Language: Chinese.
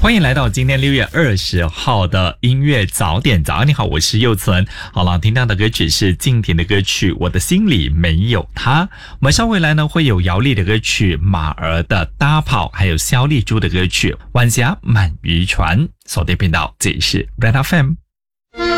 欢迎来到今天6月20号的音乐早点。早安，你好，我是佑存。好了，听到的歌曲是静婷的歌曲《我的心里没有他》。我们稍回来呢，会有姚丽的歌曲《马儿的大跑》，还有萧丽珠的歌曲《晚霞满渔船》。锁定频道，这里是 Red FM。